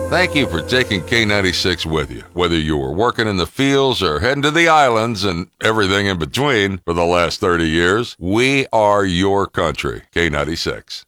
Thank you for taking K96 with you. Whether you were working in the fields or heading to the islands and everything in between for the last 30 years, we are your country. K96.